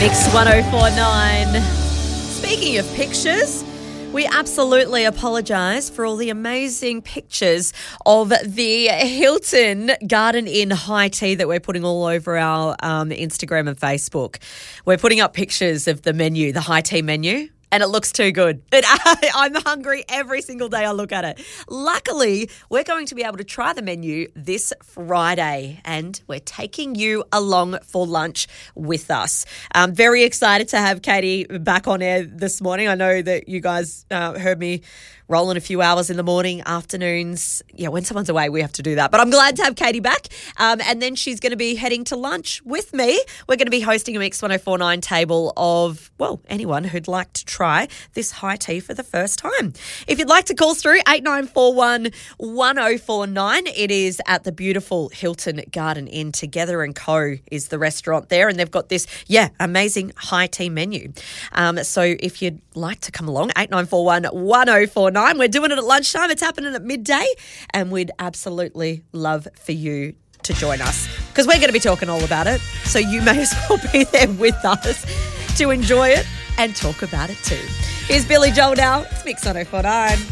Mix 1049. Speaking of pictures, we absolutely apologise for all the amazing pictures of the Hilton Garden Inn high tea that we're putting all over our Instagram and Facebook. We're putting up pictures of the menu, the high tea menu. And it looks too good. I'm hungry every single day I look at it. Luckily, we're going to be able to try the menu this Friday, and we're taking you along for lunch with us. I'm very excited to have Katie back on air this morning. I know that you guys heard me rolling a few hours in the morning, afternoons. Yeah, when someone's away, we have to do that. But I'm glad to have Katie back. And then she's going to be heading to lunch with me. We're going to be hosting a Mix 1049 table of, well, anyone who'd like to try this high tea for the first time. If you'd like to call through, 8941 1049. It is at the beautiful Hilton Garden Inn. Together & Co. is the restaurant there. And they've got this, amazing high tea menu. So if you'd like to come along, 8941 1049. We're doing it at lunchtime. It's happening at midday, and we'd absolutely love for you to join us because we're going to be talking all about it. So you may as well be there with us to enjoy it and talk about it too. Here's Billy Joel now. It's Mix 1049.